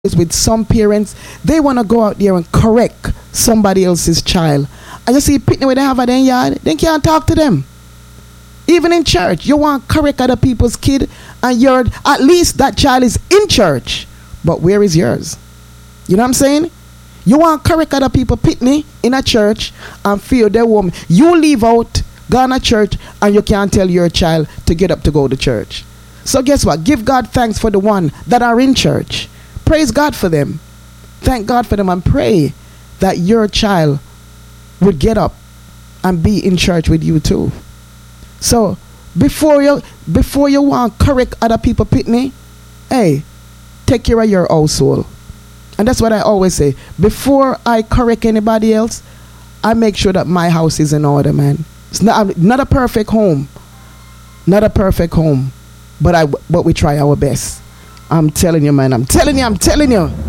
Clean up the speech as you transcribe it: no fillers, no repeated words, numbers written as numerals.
is with some parents, they want to go out there and correct somebody else's child. And you see, pitney where they have at their yard, they can't talk to them. Even in church, you want to correct other people's kid, and you're at least that child is in church. But where is yours? You know what I'm saying? You want to correct other people pitney in a church and feel their woman. You leave out, go to church, and you can't tell your child to get up to go to church. So guess what? Give God thanks for the one that are in church. Praise God for them. Thank God for them and pray that your child would get up and be in church with you too. So before you want to correct other people pitney, hey, take care of your household. And that's what I always say. Before I correct anybody else, I make sure that my house is in order, man. It's not a perfect home. Not a perfect home. But we try our best. I'm telling you, man. I'm telling you.